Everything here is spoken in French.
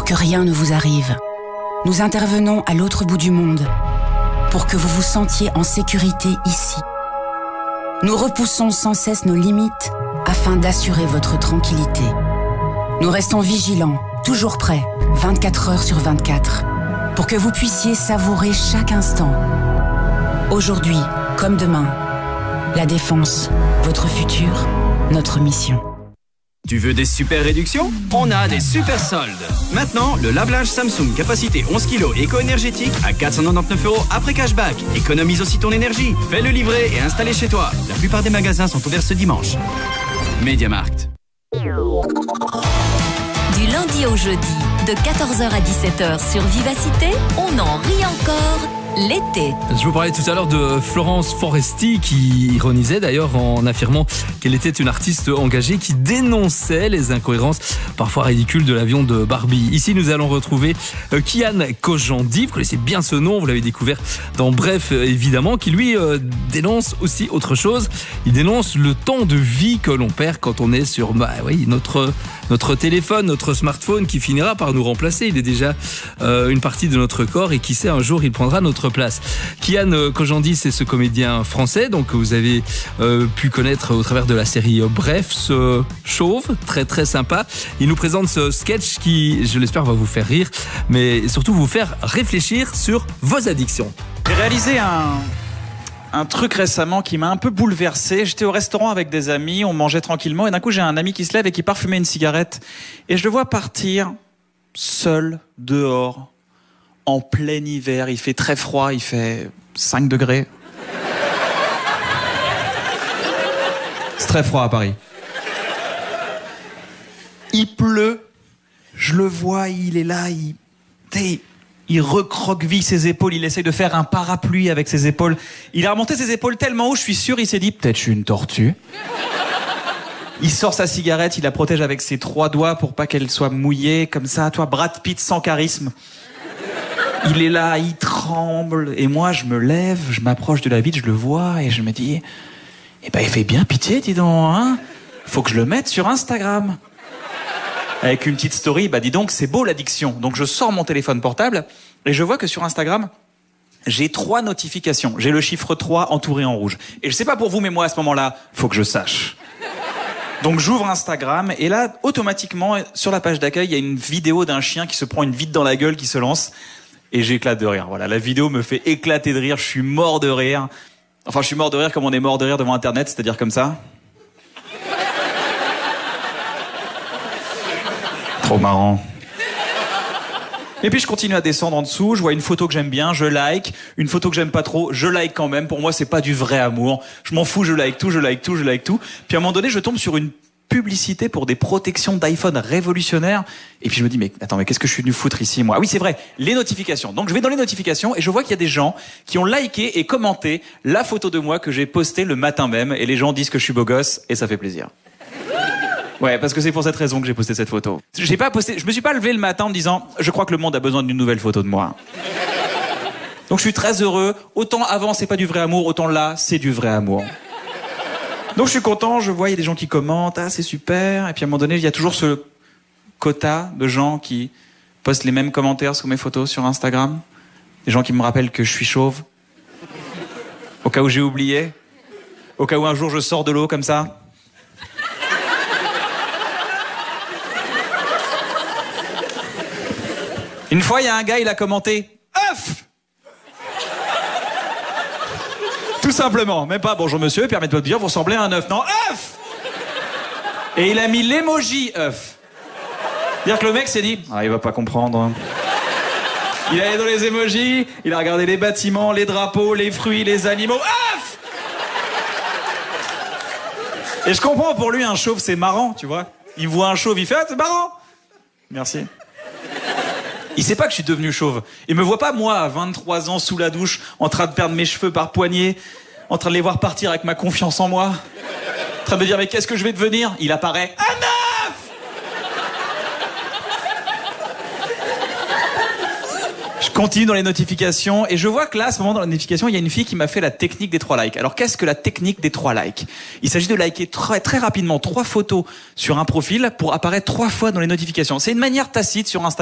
pour que rien ne vous arrive. Nous intervenons à l'autre bout du monde pour que vous vous sentiez en sécurité ici. Nous repoussons sans cesse nos limites afin d'assurer votre tranquillité. Nous restons vigilants, toujours prêts, 24 heures sur 24, pour que vous puissiez savourer chaque instant. Aujourd'hui, comme demain, la défense, votre futur, notre mission. Tu veux des super réductions? On a des super soldes. Maintenant, le lave-linge Samsung capacité 11 kg éco-énergétique à 499 € après cashback. Économise aussi ton énergie. Fais-le livrer et installer chez toi. La plupart des magasins sont ouverts ce dimanche. MediaMarkt. Du lundi au jeudi, de 14h à 17h sur Vivacité, on en rit encore l'été. Je vous parlais tout à l'heure de Florence Foresti qui ironisait d'ailleurs en affirmant qu'elle était une artiste engagée qui dénonçait les incohérences parfois ridicules de l'avion de Barbie. Ici, nous allons retrouver Kian Kojandi. Vous connaissez bien ce nom, vous l'avez découvert dans Bref, évidemment, qui lui dénonce aussi autre chose. Il dénonce le temps de vie que l'on perd quand on est sur notre téléphone, notre smartphone qui finira par nous remplacer. Il est déjà une partie de notre corps et qui sait, un jour, il prendra notre place. Kian Kojandi, c'est ce comédien français donc que vous avez pu connaître au travers de la série Bref, ce chauve très très sympa. Il nous présente ce sketch qui, je l'espère, va vous faire rire, mais surtout vous faire réfléchir sur vos addictions. J'ai réalisé un truc récemment qui m'a un peu bouleversé. J'étais au restaurant avec des amis, on mangeait tranquillement et d'un coup j'ai un ami qui se lève et qui part fumer une cigarette et je le vois partir seul dehors en plein hiver. Il fait très froid, il fait 5 degrés. C'est très froid à Paris. Il pleut, je le vois, il est là, il recroqueville ses épaules, il essaye de faire un parapluie avec ses épaules. Il a remonté ses épaules tellement haut, je suis sûr, il s'est dit, peut-être je suis une tortue. Il sort sa cigarette, il la protège avec ses 3 doigts pour pas qu'elle soit mouillée, comme ça, toi, Brad Pitt sans charisme. Il est là, il tremble, et moi, je me lève, je m'approche de la vitre, je le vois, et je me dis, eh ben, il fait bien pitié, dis donc, hein. Faut que je le mette sur Instagram. Avec une petite story, bah dis donc, c'est beau l'addiction. Donc je sors mon téléphone portable et je vois que sur Instagram, j'ai 3 notifications. J'ai le chiffre 3 entouré en rouge. Et je sais pas pour vous, mais moi à ce moment-là, faut que je sache. Donc j'ouvre Instagram et là, automatiquement, sur la page d'accueil, il y a une vidéo d'un chien qui se prend une vitre dans la gueule, qui se lance. Et j'éclate de rire. Voilà, la vidéo me fait éclater de rire, je suis mort de rire. Enfin, je suis mort de rire comme on est mort de rire devant Internet, c'est-à-dire comme ça. Trop marrant. Et puis je continue à descendre en dessous, je vois une photo que j'aime bien, je like. Une photo que j'aime pas trop, je like quand même. Pour moi, c'est pas du vrai amour. Je m'en fous, je like tout, je like tout, je like tout. Puis à un moment donné, je tombe sur une publicité pour des protections d'iPhone révolutionnaires. Et puis je me dis, mais attends, mais qu'est-ce que je suis venu foutre ici, moi? Ah oui, c'est vrai, les notifications. Donc je vais dans les notifications et je vois qu'il y a des gens qui ont liké et commenté la photo de moi que j'ai postée le matin même. Et les gens disent que je suis beau gosse et ça fait plaisir. Ouais, parce que c'est pour cette raison que j'ai posté cette photo. Je me suis pas levé le matin en me disant, je crois que le monde a besoin d'une nouvelle photo de moi. Donc je suis très heureux. Autant avant c'est pas du vrai amour, autant là c'est du vrai amour. Donc je suis content, je vois il y a des gens qui commentent, ah c'est super. Et puis à un moment donné il y a toujours ce quota de gens qui postent les mêmes commentaires sous mes photos sur Instagram. Des gens qui me rappellent que je suis chauve. Au cas où j'ai oublié. Au cas où un jour je sors de l'eau comme ça. Une fois, il y a un gars, il a commenté « œuf !» Tout simplement, même pas « bonjour monsieur, permettez-moi de dire, vous ressemblez à un œuf ». Non, « œuf !» Et il a mis l'emoji « œuf ». C'est-à-dire que le mec s'est dit « ah, il va pas comprendre ». Il est allé dans les emojis, il a regardé les bâtiments, les drapeaux, les fruits, les animaux. œuf ! Et je comprends, pour lui, un chauve, c'est marrant, tu vois. Il voit un chauve, il fait « ah, c'est marrant !» Merci. Il sait pas que je suis devenu chauve. Il me voit pas, moi, à 23 ans, sous la douche, en train de perdre mes cheveux par poignée, en train de les voir partir avec ma confiance en moi, en train de me dire, mais qu'est-ce que je vais devenir? Il apparaît, un œuf! Je continue dans les notifications, et je vois que là, à ce moment, dans la notification, il y a une fille qui m'a fait la technique des 3 likes. Alors, qu'est-ce que la technique des 3 likes? Il s'agit de liker très, très rapidement 3 photos sur un profil pour apparaître 3 fois dans les notifications. C'est une manière tacite sur Instagram